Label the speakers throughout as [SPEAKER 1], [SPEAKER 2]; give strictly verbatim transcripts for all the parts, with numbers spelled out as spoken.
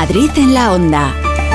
[SPEAKER 1] Madrid en la Onda.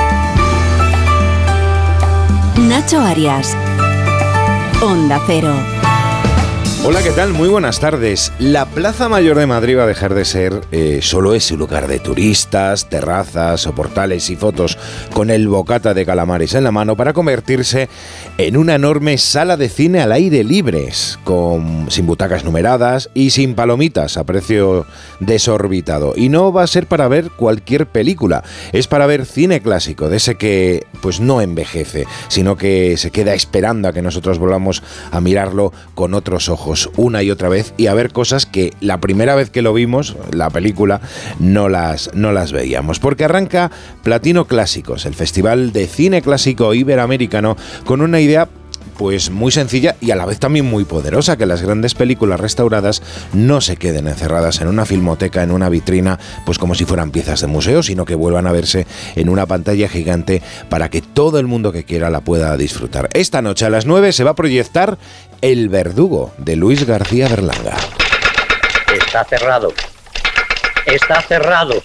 [SPEAKER 1] Nacho Arias. Onda Cero.
[SPEAKER 2] Hola, ¿qué tal? Muy buenas tardes. La Plaza Mayor de Madrid va a dejar de ser eh, solo ese lugar de turistas, terrazas, soportales y fotos con el bocata de calamares en la mano para convertirse en una enorme sala de cine al aire libre, con, sin butacas numeradas y sin palomitas a precio desorbitado. Y no va a ser para ver cualquier película, es para ver cine clásico, de ese que pues no envejece, sino que se queda esperando a que nosotros volvamos a mirarlo con otros ojos una y otra vez y a ver cosas que la primera vez que lo vimos, la película, no las, no las veíamos. Porque arranca Platino Clásicos, el Festival de Cine Clásico Iberoamericano, con una idea pues muy sencilla y a la vez también muy poderosa: que las grandes películas restauradas no se queden encerradas en una filmoteca, en una vitrina, pues como si fueran piezas de museo, sino que vuelvan a verse en una pantalla gigante para que todo el mundo que quiera la pueda disfrutar. Esta noche a las nueve se va a proyectar El Verdugo, de Luis García Berlanga.
[SPEAKER 3] Está cerrado. Está cerrado.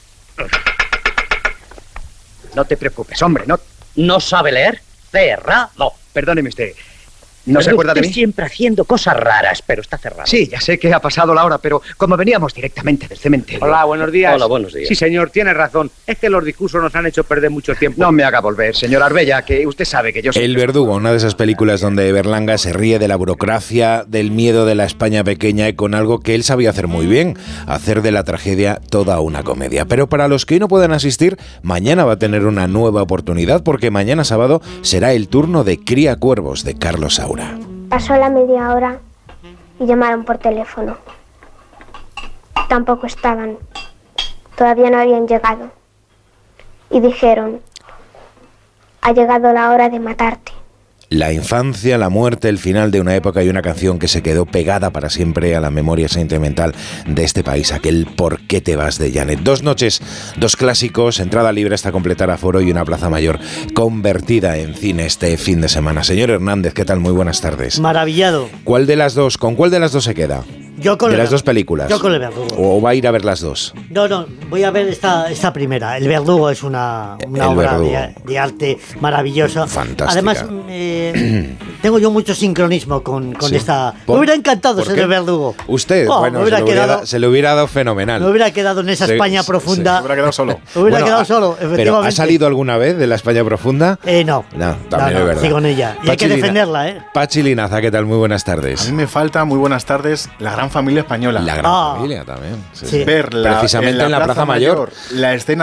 [SPEAKER 4] No te preocupes, hombre, no...
[SPEAKER 3] ¿No sabe leer? Cerrado.
[SPEAKER 4] Perdóneme usted. ¿No se acuerda de mí?
[SPEAKER 3] Siempre haciendo cosas raras, pero está cerrado.
[SPEAKER 4] Sí, ya sé que ha pasado la hora, pero como veníamos directamente del cementerio...
[SPEAKER 5] Hola, buenos días.
[SPEAKER 3] Hola, buenos días.
[SPEAKER 5] Sí, señor, tiene razón. Es que los discursos nos han hecho perder mucho tiempo.
[SPEAKER 4] No me haga volver, señor Arbella, que usted sabe que yo soy...
[SPEAKER 2] El Verdugo, una de esas películas donde Berlanga se ríe de la burocracia, del miedo de la España pequeña y con algo que él sabía hacer muy bien: hacer de la tragedia toda una comedia. Pero para los que hoy no puedan asistir, mañana va a tener una nueva oportunidad, porque mañana sábado será el turno de Cría Cuervos, de Carlos Saura.
[SPEAKER 6] Pasó la media hora y llamaron por teléfono. Tampoco estaban. Todavía no habían llegado. Y dijeron: ha llegado la hora de matarte.
[SPEAKER 2] La infancia, la muerte, el final de una época y una canción que se quedó pegada para siempre a la memoria sentimental de este país, aquel ¿Por qué te vas?, de Janet. Dos noches, dos clásicos, entrada libre hasta completar aforo y una Plaza Mayor convertida en cine este fin de semana. Señor Hernández, ¿qué tal? Muy buenas tardes.
[SPEAKER 7] Maravillado.
[SPEAKER 2] ¿Cuál de las dos, con cuál de las dos se queda?
[SPEAKER 7] Yo con
[SPEAKER 2] de
[SPEAKER 7] el
[SPEAKER 2] las
[SPEAKER 7] Verdugo.
[SPEAKER 2] dos películas.
[SPEAKER 7] Yo con El Verdugo.
[SPEAKER 2] ¿O va a ir a ver las dos?
[SPEAKER 7] No, no, voy a ver esta, esta primera. El Verdugo es una, una
[SPEAKER 2] El
[SPEAKER 7] obra
[SPEAKER 2] Verdugo.
[SPEAKER 7] de, de arte maravillosa.
[SPEAKER 2] Fantástica.
[SPEAKER 7] Además, eh, tengo yo mucho sincronismo con, con
[SPEAKER 2] Sí.
[SPEAKER 7] esta...
[SPEAKER 2] ¿Por-
[SPEAKER 7] Me hubiera encantado
[SPEAKER 2] por
[SPEAKER 7] ser
[SPEAKER 2] qué?
[SPEAKER 7] El Verdugo.
[SPEAKER 2] Usted,
[SPEAKER 7] Oh,
[SPEAKER 2] bueno,
[SPEAKER 7] me
[SPEAKER 2] se,
[SPEAKER 7] hubiera
[SPEAKER 2] lo hubiera,
[SPEAKER 7] quedado,
[SPEAKER 2] se le hubiera dado fenomenal.
[SPEAKER 7] me hubiera quedado en esa
[SPEAKER 2] Sí,
[SPEAKER 7] España
[SPEAKER 2] sí,
[SPEAKER 7] profunda.
[SPEAKER 2] sí.
[SPEAKER 8] Se hubiera quedado solo.
[SPEAKER 7] Me hubiera
[SPEAKER 2] Bueno,
[SPEAKER 7] quedado
[SPEAKER 2] ah,
[SPEAKER 7] solo,
[SPEAKER 2] ¿Pero
[SPEAKER 7] efectivamente.
[SPEAKER 2] ha salido alguna vez de la España profunda?
[SPEAKER 7] Eh, no.
[SPEAKER 2] No, también
[SPEAKER 7] no,
[SPEAKER 2] es
[SPEAKER 7] no,
[SPEAKER 2] verdad.
[SPEAKER 7] sí, con ella. Y hay que
[SPEAKER 2] Pachi Lina-
[SPEAKER 7] defenderla, ¿eh?
[SPEAKER 2] Pachi Linaza, ¿qué tal? Muy buenas
[SPEAKER 8] A
[SPEAKER 2] tardes.
[SPEAKER 8] mí me falta, muy buenas tardes, La Gran Familia Española.
[SPEAKER 2] La gran
[SPEAKER 7] Ah.
[SPEAKER 2] familia también. Sí,
[SPEAKER 7] Sí.
[SPEAKER 2] sí.
[SPEAKER 8] Ver la-
[SPEAKER 2] Precisamente en la, Plaza, Mayor.
[SPEAKER 8] la escena